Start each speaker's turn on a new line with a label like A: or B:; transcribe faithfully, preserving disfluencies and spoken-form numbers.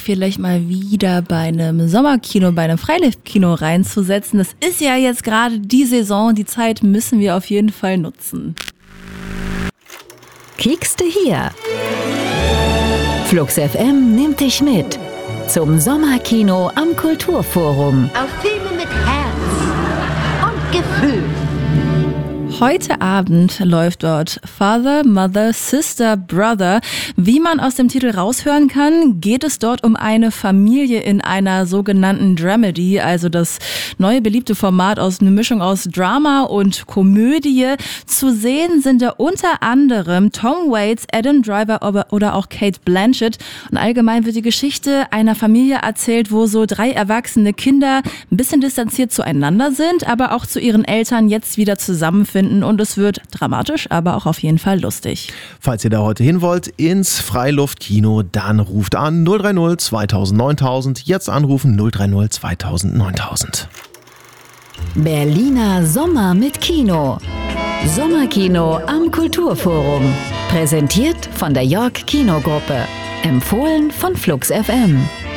A: vielleicht mal wieder bei einem Sommerkino, bei einem Freiluftkino reinzusetzen. Das ist ja jetzt gerade die Saison, die Zeit müssen wir auf jeden Fall nutzen.
B: Kiekste hier. Flux F M nimmt dich mit zum Sommerkino am Kulturforum.
C: Auf Filme mit Herz und Gefühl.
A: Heute Abend läuft dort Father, Mother, Sister, Brother. Wie man aus dem Titel raushören kann, geht es dort um eine Familie in einer sogenannten Dramedy, also das neue beliebte Format aus einer Mischung aus Drama und Komödie. Zu sehen sind da unter anderem Tom Waits, Adam Driver oder auch Cate Blanchett. Und allgemein wird die Geschichte einer Familie erzählt, wo so drei erwachsene Kinder ein bisschen distanziert zueinander sind, aber auch zu ihren Eltern jetzt wieder zusammenfinden. Und es wird dramatisch, aber auch auf jeden Fall lustig.
D: Falls ihr da heute hin wollt, ins Freiluftkino, dann ruft an null drei null zweitausend neuntausend. Jetzt anrufen null drei null zweitausend neuntausend.
B: Berliner Sommer mit Kino. Sommerkino am Kulturforum. Präsentiert von der York Kinogruppe. Empfohlen von Flux F M.